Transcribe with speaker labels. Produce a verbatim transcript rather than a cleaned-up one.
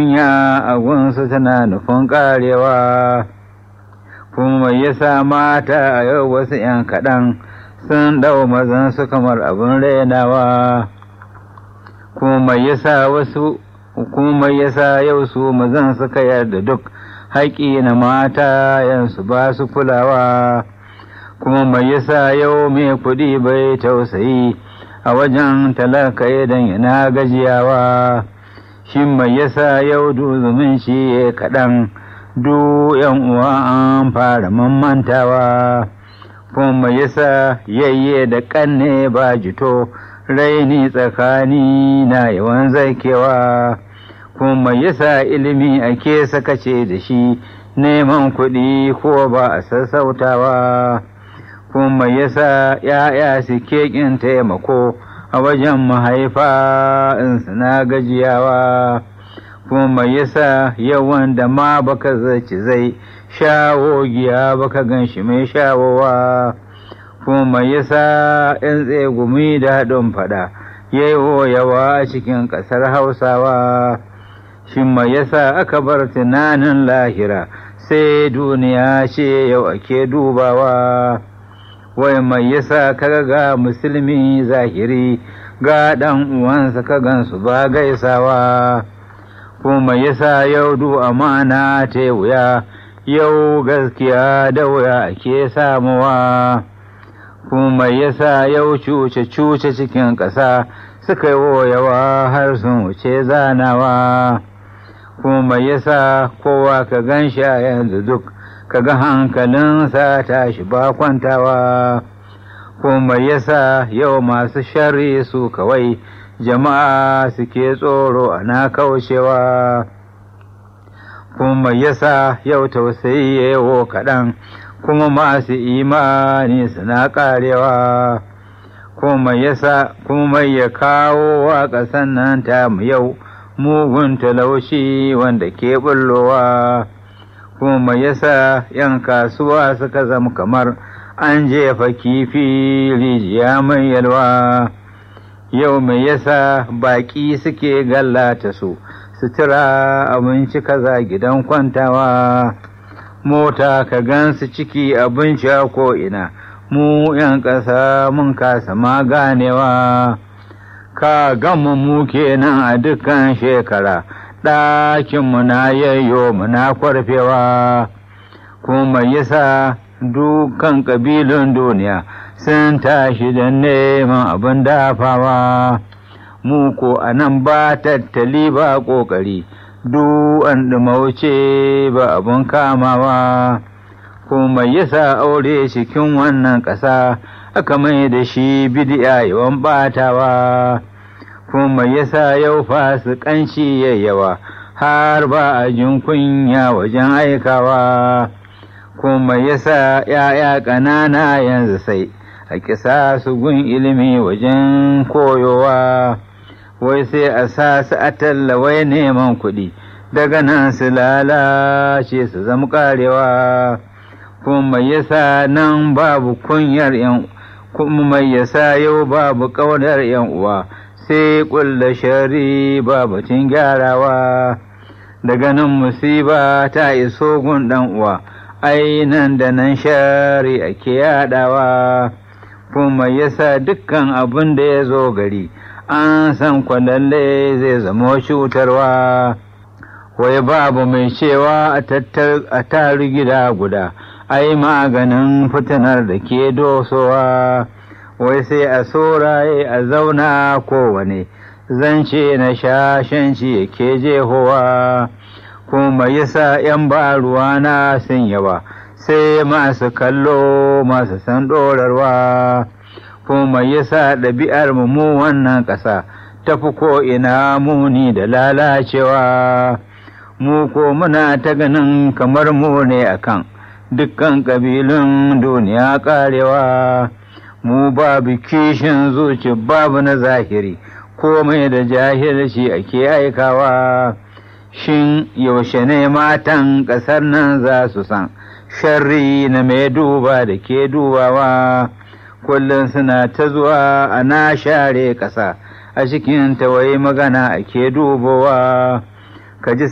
Speaker 1: kunya a gunsu tana nufin ƙarewa. Kuma yasa mata a yau wasu ‘yan kaɗan sun ɗau mazansu kamar abin rainawa. Kuma yasa wasu kuma yasa yau su mazan suka yarda duk haƙi na mata yansu ba su kulawa. Kuma mai yasa yau mai kuɗi bai tausayi a wajen talaka idan yana gajiyawa. Shi mai yasa yau du zumunci ya kaɗan du yan uwa an fara mamantawa. Kuma mai yasa yayye da ƙanne ba jito raini tsakani na yawan zakewa. Kuma yasa ilimi ake sakace da shi neman kuɗi ko ba a sassautawa. Kuma yasa ‘ya'ya suke ƙin taimako a wajen mahaifa in suna gajiyawa. Kuma yasa yawan da ma baka zaci zai shawo giya baka gan shi mai shawowa. Kuma yasa ‘yan tsegumi da haɗin faɗa yayo yawa a cikin ƙasar Hausawa. Shi mai yasa aka bar tunanin lahira sai duniya ce yau ake dubawa. Wai mai yasa kaga ga musulmi zahiri ga ɗan uwansa ka gansu ba gaisawa. Kuma yasa yau du amana ta wuya yau gaskiya da wuya ake samuwa. Kuma yasa yau cuce-cuce cikin ƙasa suka yi yawa har sun wuce zanawa. Kuma yasa kowa ka gan shi a yanzu duk kaga hankalinsa tashi ba kwantawa. Kuma yasa yau masu shari su kawai jama'a suke tsoro ana kaucewa. Kuma yasa yau tausayi yawo kaɗan kuma masu imani suna ƙarewa. Kuma yasa kuma ya kawo wa ƙasan nan tamu yau mugun talauci wanda ke bullowa. Kuma yasa ‘yan kasuwa suka zama kamar an jefa kifi rijiya mai yalwa. Yau mai yasa baƙi suke gallata su sutura abinci kaza gidan kwantawa. Mota ka gansu ciki abinci a ko'ina mu ‘yan ƙasa mun kasa ma ganewa. Ka gama mu kenan a dukkan shekara ɗakinmu na yayyo muna kwarfewa. Kuma yasa dukan ƙabilun duniya sun tashi da neman abin dafawa. Mu ko a nan ba tattali ba ƙoƙari du an ɗumauce ba abin kamawa. Kuma yasa aure cikin wannan ƙasa aka mai da shi bidi'a yawan ɓatawa. Kuma yasa yau fasikanci yayyawa har ba a jin kunya wajen aikawa. Kuma yasa ‘ya'ya ƙanana yanzu sai a kisa su gun ilimi wajen koyowa. Wai sai a sa su a tallawai neman kuɗi daga nan su lalace su zama ƙarewa. Kuma yasa nan babu kunyar ‘yan kuma yasa yau babu ƙaunar ‘yan uwa sai ƙulla shari ba batun gyarawa. Daga nan musiba ta iso gun ɗan uwa ai nan da nan shari ake yaɗawa. Kuma yasa dukkan abin da ya zo gari an san kwalalle zai zama cutarwa. Wai babu mai cewa a taru gida guda ai maganin fitinar da ke dosowa. Wai sai a soraye a zauna kowane zance na shashanci yake jehowa. Kuma yasa ‘yan baruwa na sun yawa sai masu kallo masu san ɗorarwa. Kuma yasa ɗabi'ar mu wannan ƙasa tafi ko ina muni da lalacewa. Mu ko muna ta ganin kamar mu ne akan dukkan ƙabilun duniya ƙarewa. Mu babu kishin zuci babu na zahiri komai da jahilci ake aikawa. Shin yaushe ne matan ƙasar nan za su san sharri na mai duba da ke dubawa? Kullum suna ta zuwa ana share ƙasa a cikin tawaye magana ake dubowa. Ka ji